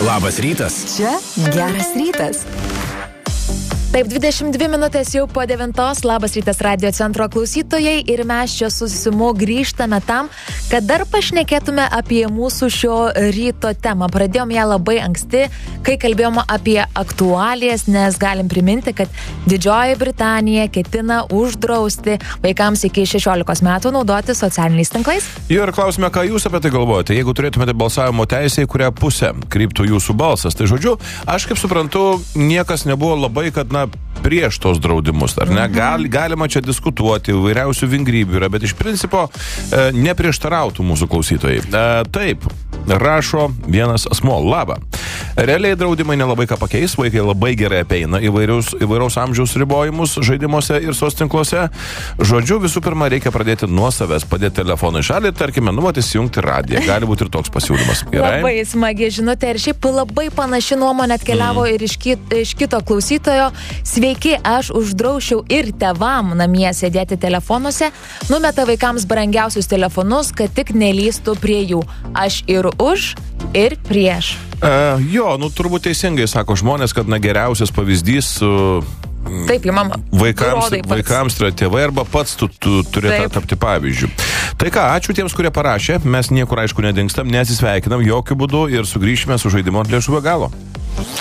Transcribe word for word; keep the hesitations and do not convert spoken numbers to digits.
Labas rytas. Čia geras rytas. Taip, dvidešimt dvi minutės jau po devintos. Labas rytas radio centro klausytojai ir mes čia su Simu grįžtame tam, kad dar pašnekėtume apie mūsų šio ryto temą. Pradėjom ją labai anksti, kai kalbėjom apie aktualijas, nes galim priminti, kad Didžioji Britanija ketina uždrausti vaikams iki šešiolikos metų naudoti socialiniais tinklais. Ir klausime, ką jūs apie tai galvojate. Jeigu turėtumėte balsavimo teisę, į kurią pusę kryptų jūsų balsas. Tai žodžiu, aš kaip suprantu, niekas nebuvo labai, kad na prieš tos draudimus, ar ne? Gal, galima čia diskutuoti, vairiausių vingrybių yra, bet iš principo e, neprieštarautų mūsų klausytojai. E, taip, rašo vienas asmuo, laba. Realiai draudimai nelabai ką pakeis, vaikai labai gerai apeina įvairiaus, įvairaus amžiaus ribojimus žaidimuose ir sos tinkluose. Žodžiu, visų pirma, reikia pradėti nuo savęs, padėti telefoną į šalį, tarkime, nuvat įsijungti radiją. Gali būti ir toks pasiūlymas. Gerai? Labai smagi žinutė ir šiaip labai panaši nuomonė atkeliavo mm. ir iš, kit, iš kito klausytojo. Sveiki, aš uždraušiau ir tevam namie sėdėti telefonuose, numeta vaikams brangiausius telefonus, kad tik nelystų prie jų. Aš ir už, ir prieš. Uh, jo, nu turbūt teisingai sako žmonės, kad na geriausias pavyzdys su... Uh, Taip, mama. Vaikams, vaikams yra tėvai arba pats tu, tu turėtų tapti pavyzdžių. Tai ką, ačiū tiems, kurie parašė. Mes niekur aišku nedingstam, nesisveikinam jokių būdų ir sugrįšime su žaidimo ant lėšų be galo.